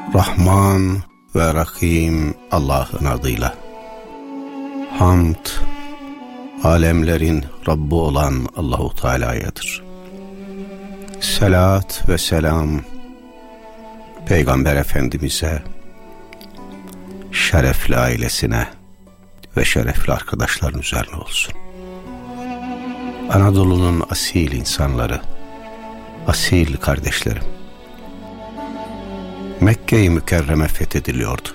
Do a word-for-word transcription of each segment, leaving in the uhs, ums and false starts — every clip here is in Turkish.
Rahman ve Rahim Allah'ın adıyla. Hamd, alemlerin Rabbi olan Allahu Teala'yadır. Selat ve selam Peygamber Efendimiz'e, şerefli ailesine ve şerefli arkadaşların üzerine olsun. Anadolu'nun asil insanları, asil kardeşlerim, Mekke-i Mükerreme fethediliyordu.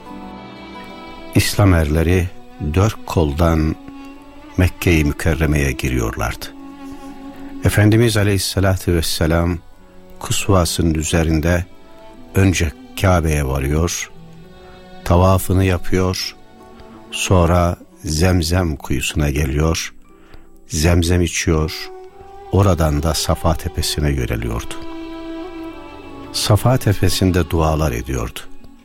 İslam erleri dört koldan Mekke-i Mükerreme'ye giriyorlardı. Efendimiz Aleyhisselatü Vesselam kusvasının üzerinde önce Kabe'ye varıyor, tavafını yapıyor, sonra Zemzem kuyusuna geliyor, zemzem içiyor, oradan da Safa tepesine yöneliyordu. Safa tepesinde dualar ediyordu.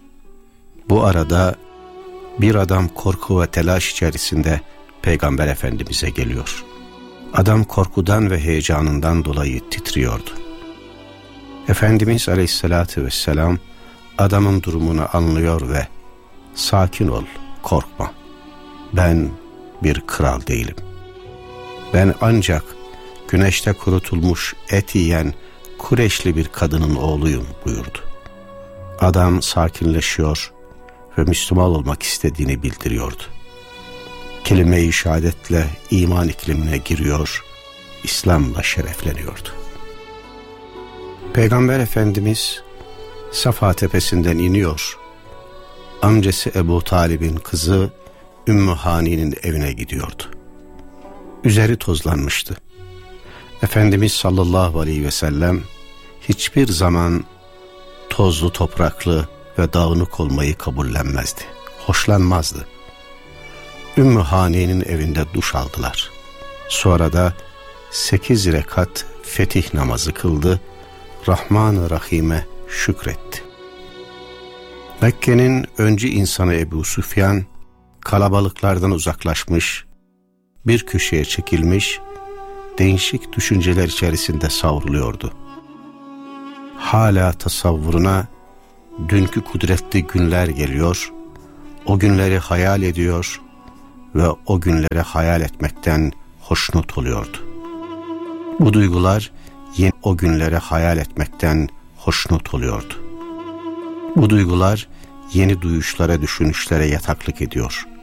Bu arada bir adam korku ve telaş içerisinde Peygamber Efendimiz'e geliyor. Adam korkudan ve heyecanından dolayı titriyordu. Efendimiz Aleyhisselatü Vesselam adamın durumunu anlıyor ve sakin ol, korkma. Ben bir kral değilim. Ben ancak güneşte kurutulmuş et yiyen Kureşli bir kadının oğluyum buyurdu. Adam sakinleşiyor ve Müslüman olmak istediğini bildiriyordu. Kelime-i şehadetle iman iklimine giriyor, İslam'la şerefleniyordu. Peygamber Efendimiz Safa tepesinden iniyor. Amcası Ebu Talib'in kızı Ümmü Hani'nin evine gidiyordu. Üzeri tozlanmıştı. Efendimiz sallallahu aleyhi ve sellem hiçbir zaman tozlu, topraklı ve dağınık olmayı kabullenmezdi. Hoşlanmazdı. Ümmü Hani'nin evinde duş aldılar. Sonra da sekiz rekat fetih namazı kıldı. Rahman-ı Rahim'e şükretti. Mekke'nin öncü insanı Ebu Süfyan kalabalıklardan uzaklaşmış, bir köşeye çekilmiş, değişik düşünceler içerisinde savruluyordu. Hala tasavvuruna dünkü kudretli günler geliyor, o günleri hayal ediyor ve o günleri hayal etmekten hoşnut oluyordu. Bu duygular yine o günleri hayal etmekten hoşnut oluyordu. Bu duygular yeni duyuşlara, düşünüşlere yataklık ediyor.